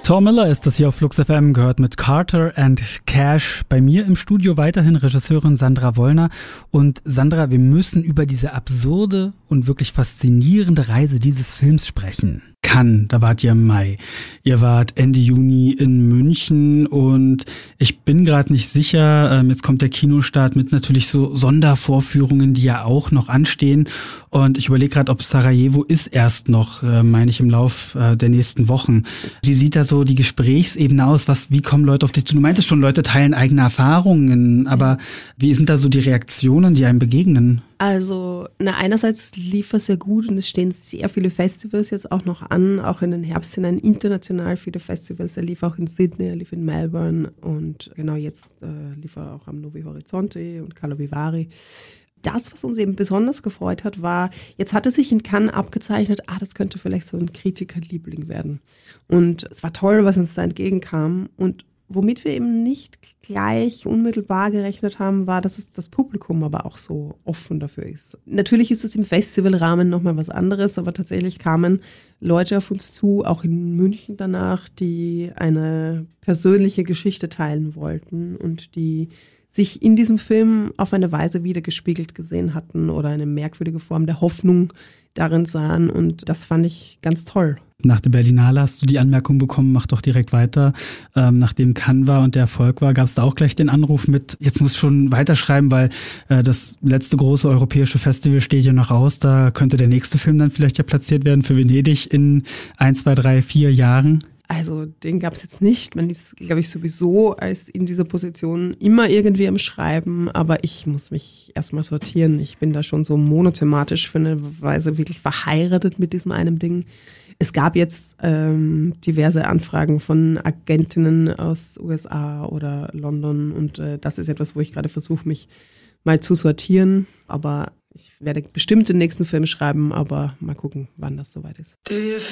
Tom Miller ist das hier auf Flux FM, gehört mit Carter and Cash. Bei mir im Studio weiterhin Regisseurin Sandra Wollner. Und Sandra, wir müssen über diese absurde und wirklich faszinierende Reise dieses Films sprechen. Cannes, da wart ihr im Mai. Ihr wart Ende Juni in München und ich bin gerade nicht sicher, jetzt kommt der Kinostart mit natürlich so Sondervorführungen, die ja auch noch anstehen. Und ich überlege gerade, ob Sarajevo ist erst noch, meine ich, im Lauf der nächsten Wochen. Wie sieht da so die Gesprächsebene aus? Wie kommen Leute auf dich zu? Du meintest schon, Leute teilen eigene Erfahrungen, aber wie sind da so die Reaktionen, die einem begegnen? Also, einerseits lief es sehr gut und es stehen sehr viele Festivals jetzt auch noch an, auch in den Herbst hinein international viele Festivals. Er lief auch in Sydney, er lief in Melbourne und genau jetzt lief er auch am Novi Horizonte und Carlo Vivari. Das, was uns eben besonders gefreut hat, war, jetzt hatte sich in Cannes abgezeichnet, das könnte vielleicht so ein Kritikerliebling werden. Und es war toll, was uns da entgegenkam. Und womit wir eben nicht gleich unmittelbar gerechnet haben, war, dass es das Publikum aber auch so offen dafür ist. Natürlich ist es im Festivalrahmen nochmal was anderes, aber tatsächlich kamen Leute auf uns zu, auch in München danach, die eine persönliche Geschichte teilen wollten und die sich in diesem Film auf eine Weise wiedergespiegelt gesehen hatten oder eine merkwürdige Form der Hoffnung darin sahen. Und das fand ich ganz toll. Nach der Berlinale hast du die Anmerkung bekommen, mach doch direkt weiter. Nachdem Cannes war und der Erfolg war, gab es da auch gleich den Anruf mit, jetzt musst du schon weiterschreiben, weil das letzte große europäische Festival steht ja noch aus. Da könnte der nächste Film dann vielleicht ja platziert werden für Venedig in 1, 2, 3, 4 Jahren. Also den gab es jetzt nicht. Man ist, glaube ich, sowieso als in dieser Position immer irgendwie am Schreiben, aber ich muss mich erstmal sortieren. Ich bin da schon so monothematisch für eine Weise wirklich verheiratet mit diesem einem Ding. Es gab jetzt diverse Anfragen von Agentinnen aus USA oder London und das ist etwas, wo ich gerade versuche, mich mal zu sortieren, aber ich werde bestimmt den nächsten Film schreiben, aber mal gucken, wann das soweit ist.